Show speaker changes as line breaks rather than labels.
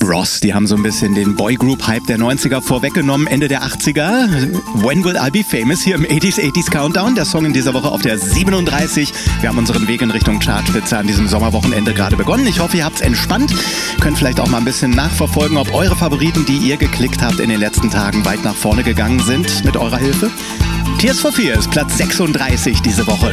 Ross, die haben so ein bisschen den Boygroup-Hype der 90er vorweggenommen, Ende der 80er. When Will I Be Famous hier im 80s Countdown. Der Song in dieser Woche auf der 37. Wir haben unseren Weg in Richtung Chartspitze an diesem Sommerwochenende gerade begonnen. Ich hoffe, ihr habt's entspannt. Könnt vielleicht auch mal ein bisschen nachverfolgen, ob eure Favoriten, die ihr geklickt habt, in den letzten Tagen weit nach vorne gegangen sind mit eurer Hilfe. Tears for Fears, Platz 36 diese Woche.